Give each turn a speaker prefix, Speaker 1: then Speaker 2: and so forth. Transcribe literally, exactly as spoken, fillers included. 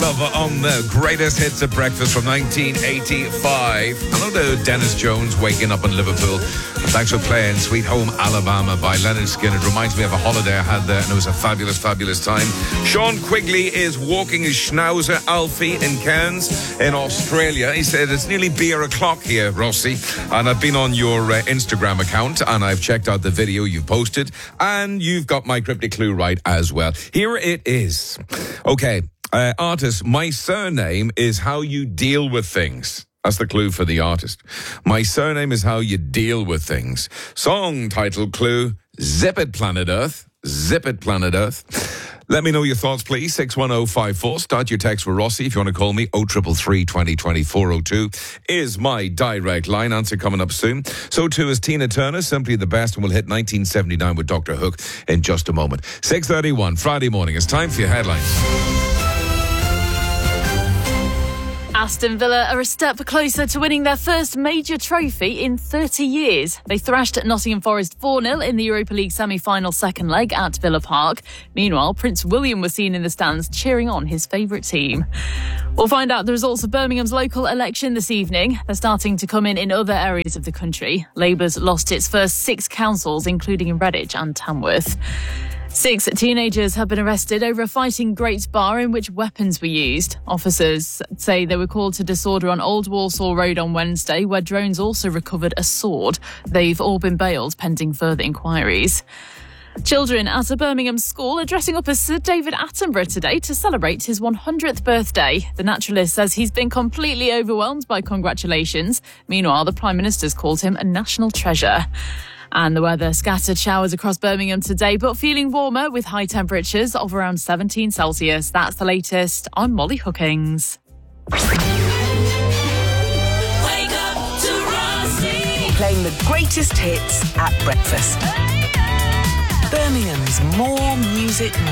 Speaker 1: Love on the greatest hits of breakfast from nineteen eighty-five. Hello to Dennis Jones, Waking Up in Liverpool. Thanks for playing Sweet Home Alabama by Leonard Skinner. It reminds me of a holiday I had there, and it was a fabulous, fabulous time. Sean Quigley is walking his schnauzer Alfie in Cairns in Australia. He said, it's nearly beer o'clock here, Rossi. And I've been on your uh, Instagram account, and I've checked out the video you've posted, and you've got my cryptic clue right as well. Here it is. Okay, uh, artist, my surname is how you deal with things. That's the clue for the artist. My surname is how you deal with things. Song title clue, Zip It Planet Earth. Zip It Planet Earth. Let me know your thoughts, please. six one oh five four. Start your text with Rossi if you want to call me. oh three three, twenty, twenty-four oh two is my direct line. Answer coming up soon. So too is Tina Turner, Simply the Best, and we'll hit nineteen seventy-nine with Doctor Hook in just a moment. six thirty-one, Friday morning. It's time for your headlines.
Speaker 2: Aston Villa are a step closer to winning their first major trophy in thirty years. They thrashed Nottingham Forest four nil in the Europa League semi-final second leg at Villa Park. Meanwhile, Prince William was seen in the stands cheering on his favourite team. We'll find out the results of Birmingham's local election this evening. They're starting to come in in other areas of the country. Labour's lost its first six councils, including in Redditch and Tamworth. Six teenagers have been arrested over a fighting Great bar in which weapons were used. Officers say they were called to disorder on Old Walsall Road on Wednesday, where drones also recovered a sword. They've all been bailed pending further inquiries. Children at a Birmingham school are dressing up as Sir David Attenborough today to celebrate his one hundredth birthday. The naturalist says he's been completely overwhelmed by congratulations. Meanwhile, the Prime Minister's called him a national treasure. And the weather, scattered showers across Birmingham today, but feeling warmer with high temperatures of around seventeen Celsius. That's the latest. I'm Molly Hookings.
Speaker 3: Wake up to Rossi.
Speaker 4: Playing the greatest hits at breakfast. Birmingham's More Music